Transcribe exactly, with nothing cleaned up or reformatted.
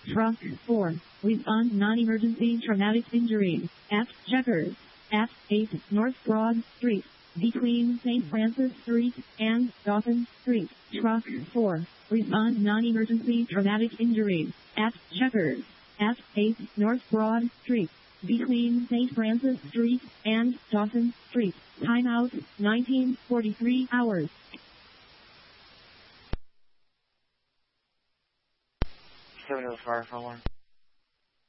Truck four. Respond non-emergency traumatic injury. At Checkers. At eight North Broad Street. Between Saint Francis Street and Dawson Street. Truck four. Respond non-emergency traumatic injury. At Checkers. At eight North Broad Street. Between Saint Francis Street and Dawson Street. Timeout nineteen forty-three hours. seven oh fire phone one.